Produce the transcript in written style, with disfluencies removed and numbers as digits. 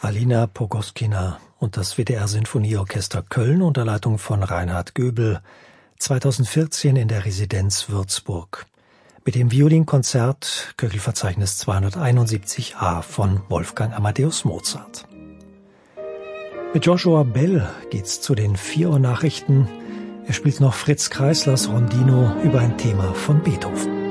Alina Pogoskina und das WDR-Sinfonieorchester Köln unter Leitung von Reinhard Göbel, 2014 in der Residenz Würzburg. Mit dem Violinkonzert Köchelverzeichnis 271a von Wolfgang Amadeus Mozart. Mit Joshua Bell geht's zu den 4 Uhr Nachrichten. Er spielt noch Fritz Kreislers Rondino über ein Thema von Beethoven.